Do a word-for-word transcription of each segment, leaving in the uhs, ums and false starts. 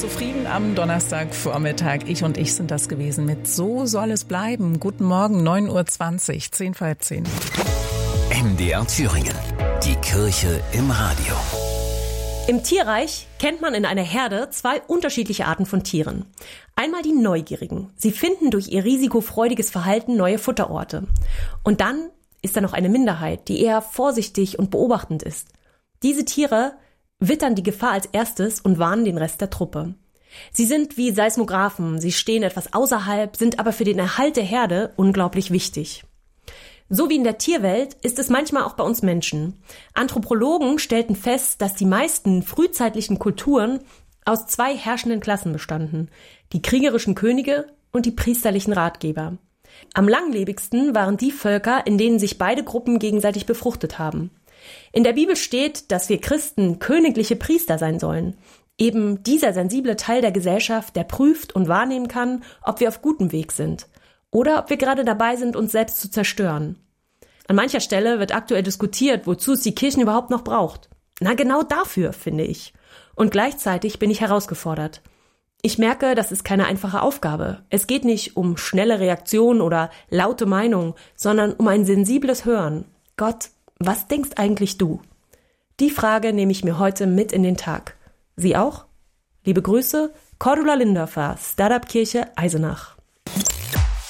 zufrieden am Donnerstagvormittag. Ich und ich sind das gewesen mit So soll es bleiben. Guten Morgen, neun Uhr zwanzig, zehn vor halb zehn. M D R Thüringen. Die Kirche im Radio. Im Tierreich kennt man in einer Herde zwei unterschiedliche Arten von Tieren. Einmal die Neugierigen. Sie finden durch ihr risikofreudiges Verhalten neue Futterorte. Und dann ist da noch eine Minderheit, die eher vorsichtig und beobachtend ist. Diese Tiere wittern die Gefahr als erstes und warnen den Rest der Truppe. Sie sind wie Seismographen, sie stehen etwas außerhalb, sind aber für den Erhalt der Herde unglaublich wichtig. So wie in der Tierwelt ist es manchmal auch bei uns Menschen. Anthropologen stellten fest, dass die meisten frühzeitlichen Kulturen aus zwei herrschenden Klassen bestanden: die kriegerischen Könige und die priesterlichen Ratgeber. Am langlebigsten waren die Völker, in denen sich beide Gruppen gegenseitig befruchtet haben. In der Bibel steht, dass wir Christen königliche Priester sein sollen. Eben dieser sensible Teil der Gesellschaft, der prüft und wahrnehmen kann, ob wir auf gutem Weg sind oder ob wir gerade dabei sind, uns selbst zu zerstören. An mancher Stelle wird aktuell diskutiert, wozu es die Kirchen überhaupt noch braucht. Na, genau dafür, finde ich. Und gleichzeitig bin ich herausgefordert. Ich merke, das ist keine einfache Aufgabe. Es geht nicht um schnelle Reaktionen oder laute Meinungen, sondern um ein sensibles Hören. Gott, was denkst eigentlich du? Die Frage nehme ich mir heute mit in den Tag. Sie auch? Liebe Grüße, Cordula Lindorfer, Startup-Kirche Eisenach.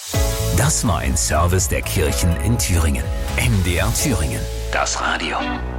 Das war ein Service der Kirchen in Thüringen. M D R Thüringen. Das Radio.